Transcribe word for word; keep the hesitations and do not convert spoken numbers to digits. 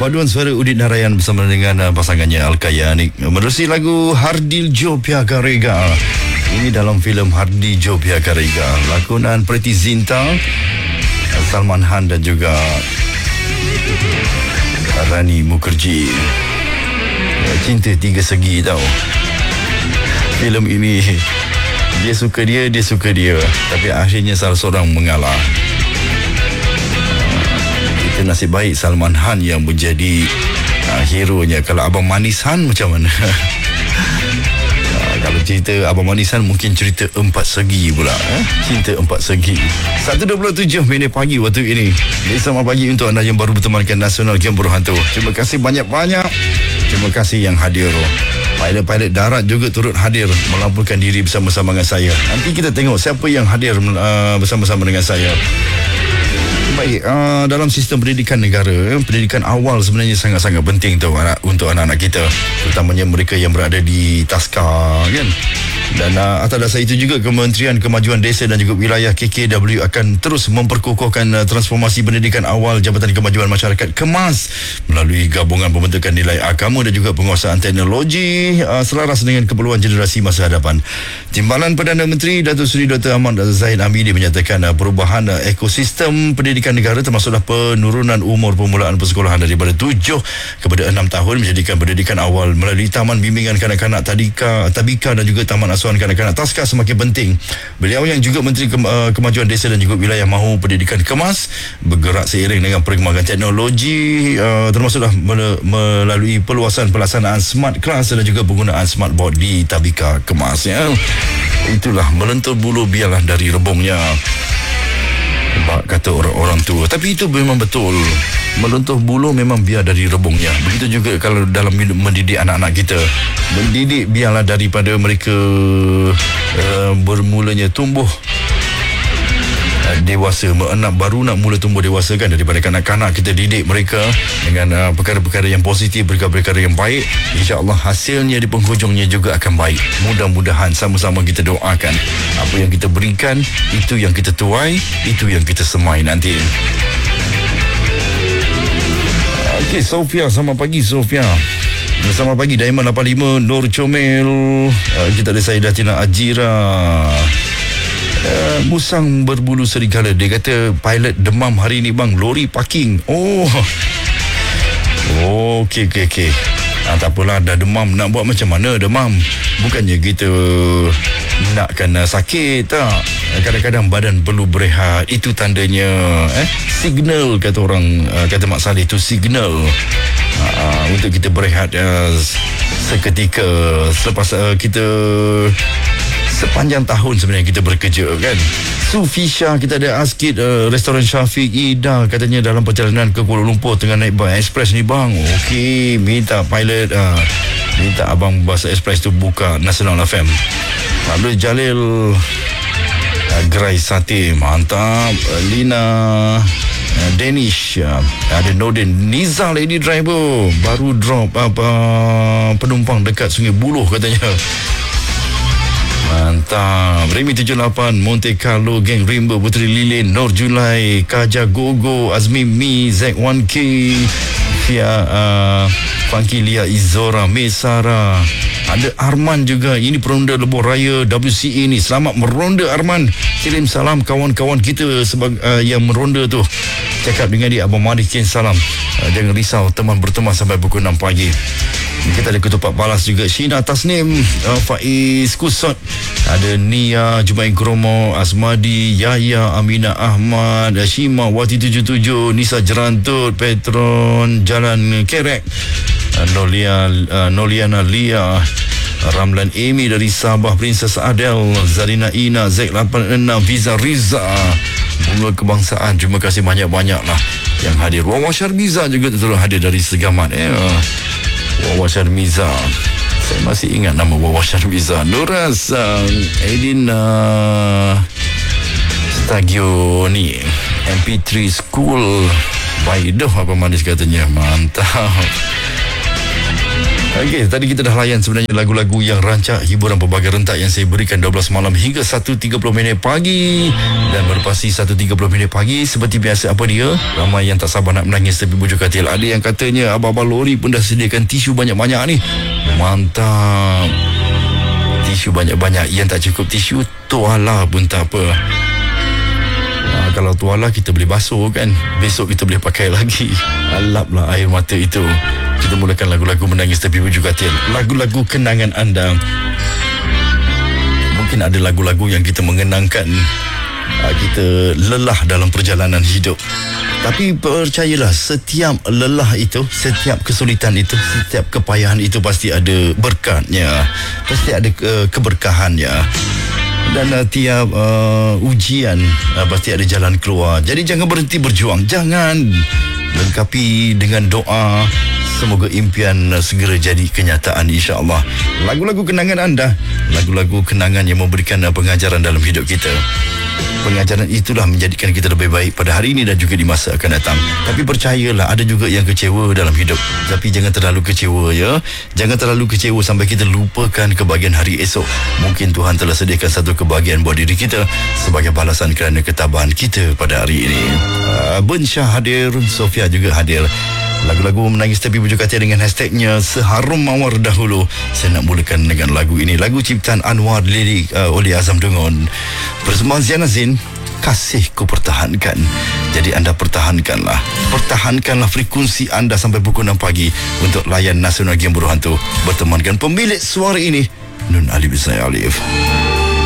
Paduan suara Udit Narayan bersama dengan uh, pasangannya Al-Kayanik menerusi lagu Hardiljo Piaka Rega. Ini dalam filem Hardiljo Piaka Rega, lakonan Preity Zinta, Salman Khan dan juga Rani Mukherjee. Cinta tiga segi tau. Filem ini dia suka dia, dia suka dia, tapi akhirnya salah seorang mengalah. Itu nasib baik Salman Khan yang menjadi uh, hero-nya. Kalau Abang Manis Han macam mana? uh, Kalau cerita Abang Manis Han mungkin cerita empat segi pula, eh? Cinta empat segi. Satu dua puluh tujuh minit pagi waktu ini. Selamat pagi untuk anda yang baru bertemankan Nasional Game Berhantu. Terima kasih banyak-banyak. Terima kasih yang hadir. Pilot-pilot darat juga turut hadir melampurkan diri bersama-sama dengan saya. Nanti kita tengok siapa yang hadir uh, bersama-sama dengan saya. Baik, uh, dalam sistem pendidikan negara, pendidikan awal sebenarnya sangat-sangat penting tu anak, untuk anak-anak kita, terutamanya mereka yang berada di taska, kan. Dan uh, atas dasar itu juga Kementerian Kemajuan Desa dan juga Wilayah K K W akan terus memperkukuhkan uh, transformasi pendidikan awal Jabatan Kemajuan Masyarakat KEMAS melalui gabungan pembentukan nilai agama dan juga penguasaan teknologi uh, selaras dengan keperluan generasi masa hadapan. Timbalan Perdana Menteri Datuk Seri Doktor Ahmad Zahid Hamidi menyatakan uh, perubahan uh, ekosistem pendidikan negara termasuklah penurunan umur permulaan persekolahan daripada tujuh kepada enam tahun menjadikan pendidikan awal melalui Taman Bimbingan Kanak-kanak Tadika, Tabika dan juga Taman Asuhan Kanak-kanak Taska semakin penting. Beliau yang juga Menteri Kemajuan Desa dan juga Wilayah Mahu Pendidikan KEMAS bergerak seiring dengan perkembangan teknologi, uh, termasuklah melalui perluasan pelaksanaan smart class dan juga penggunaan smart board di Tabika KEMAS, ya. Itulah melentur bulu biarlah dari rebungnya, kata orang-orang tua. Tapi itu memang betul. Meluntuh bulu memang biar dari rebungnya. Begitu juga kalau dalam mendidik anak-anak kita. Mendidik biarlah daripada mereka uh, bermulanya tumbuh uh, dewasa, nak baru nak mula tumbuh dewasa, kan. Daripada kanak-kanak kita didik mereka dengan uh, perkara-perkara yang positif, perkara-perkara yang baik, insya-Allah hasilnya di penghujungnya juga akan baik. Mudah-mudahan sama-sama kita doakan apa yang kita berikan itu yang kita tuai, itu yang kita semai nanti. Okey, Sofia, selamat pagi Sofia. Selamat pagi Daiman lapan lima, Nur Comel, uh, kita ada Sayyidah Tina Ajira. Uh, musang berbulu serigala. Dia kata pilot demam hari ni bang, lori parking. Oh. Oh, okey okey okey. Ah, tak apalah, dah demam, nak buat macam mana demam? Bukannya kita nakkan uh, sakit, tak. Kadang-kadang badan perlu berehat. Itu tandanya eh signal, kata orang, uh, kata Mak Saleh, itu signal uh, untuk kita berehat uh, seketika selepas uh, kita sepanjang tahun sebenarnya kita bekerja, kan. Sufisha, kita ada Askid, uh, restoran Syafiq Ida, katanya dalam perjalanan ke Kuala Lumpur tengah naik bas express ni bang. Okey, minta pilot uh, minta abang bas express tu buka Nasional F M. Abdul Jalil, uh, Gerai Sate, mantap. uh, Lina, uh, Danish, uh, ada Nordin, Niza lady driver baru drop apa uh, penumpang dekat Sungai Buloh katanya. Mantap. Remy tujuh lapan, Monte Carlo, Geng Rimba, Puteri Lilin, Nur Julai, Kaja Gogo, Azmi Mi, Z satu K, Fia, uh, Funky Lia Izora, Mesara. Ada Arman juga. Ini peronda Lebuh Raya W C A ni. Selamat meronda Arman. Kirim salam kawan-kawan kita sebagai uh, yang meronda tu. Cakap dengan dia, Abang Madi kirim salam. Uh, jangan risau, teman berteman sampai pukul enam pagi. Kita ada ketupat balas juga. Shina Tasnim, uh, Faiz Kusot, ada Nia, Jumain Kromo, Asmadi, Yahya, Amina Ahmad, Shima, Wati tujuh tujuh, Nisa Jerantut, Petron, Jalan Kerek, uh, Nolia, uh, Noliana Lia, Ramlan Amy dari Sabah, Princess Adel, Zarina Ina, Z lapan enam, Visa Riza, Bunga Kebangsaan. Terima kasih banyak-banyak lah yang hadir. Wawa Syarmiza juga terus hadir dari Segamat, eh. Wawa Syarmiza, saya masih ingat nama Wawa Syarmiza. Nuras, uh, Edina Stagio ni, M P tiga School Baidoh apa manis katanya. Mantap. Okey, tadi kita dah layan sebenarnya lagu-lagu yang rancak hiburan pelbagai rentak yang saya berikan dua belas malam hingga satu tiga puluh minit pagi. Dan berpasti satu tiga puluh minit pagi, seperti biasa apa dia? Ramai yang tak sabar nak menangis tepi bujur katil. Ada yang katanya abang-abang lori pun dah sediakan tisu banyak-banyak ni. Mantap. Tisu banyak-banyak. Yang tak cukup tisu, tuala pun tak apa. Ha, kalau tuala kita boleh basuh kan, besok kita boleh pakai lagi. Alaplah air mata itu. Kita mulakan lagu-lagu menangis tepi bujur katil. Lagu-lagu kenangan anda. Mungkin ada lagu-lagu yang kita mengenangkan uh, kita lelah dalam perjalanan hidup. Tapi percayalah, setiap lelah itu, setiap kesulitan itu, setiap kepayahan itu pasti ada berkatnya, pasti ada uh, keberkahannya. Dan uh, tiap uh, ujian uh, pasti ada jalan keluar. Jadi jangan berhenti berjuang. Jangan. Lengkapi dengan doa. Semoga impian uh, segera jadi kenyataan, insya-Allah. Lagu-lagu kenangan anda, lagu-lagu kenangan yang memberikan uh, pengajaran dalam hidup kita. Pengajaran itulah menjadikan kita lebih baik pada hari ini dan juga di masa akan datang. Tapi percayalah, ada juga yang kecewa dalam hidup. Tapi jangan terlalu kecewa, ya. Jangan terlalu kecewa sampai kita lupakan kebahagiaan hari esok. Mungkin Tuhan telah sediakan satu kebahagiaan buat diri kita sebagai balasan kerana ketabahan kita pada hari ini. uh, Ben Syah hadir, Sofia juga hadir. Lagu-lagu menangis tepi bujur katil dengan hashtagnya Seharum Mawar Dahulu. Saya nak mulakan dengan lagu ini. Lagu ciptaan Anwar, lirik uh, oleh Azam Dungun. Persembahan Ziana Zain, Kasihku Pertahankan. Jadi anda pertahankanlah. Pertahankanlah frekuensi anda sampai pukul enam pagi untuk layan Nasional Game Berhantu. Bertemankan pemilik suara ini, Nun Alif Isai Alif.